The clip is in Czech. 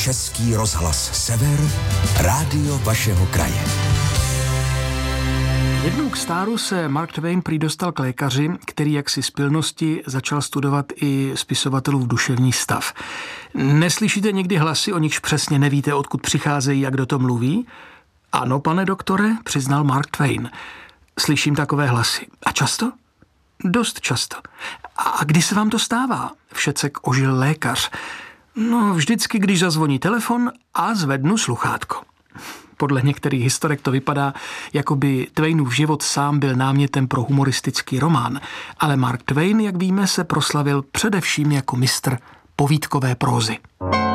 Český rozhlas Sever, rádio vašeho kraje. Jednou k stáru se Mark Twain prý dostal k lékaři, který jaksi z pilnosti začal studovat i spisovatelův duševní stav. Neslyšíte někdy hlasy, o nichž přesně nevíte, odkud přicházejí a kdo to mluví? Ano, pane doktore, přiznal Mark Twain. Slyším takové hlasy. A často? Dost často. A kdy se vám to stává? Všecek ožil lékař. No, vždycky, když zazvoní telefon a zvednu sluchátko. Podle některých historek to vypadá, jako by Twainův život sám byl námětem pro humoristický román, ale Mark Twain, jak víme, se proslavil především jako mistr povídkové prózy.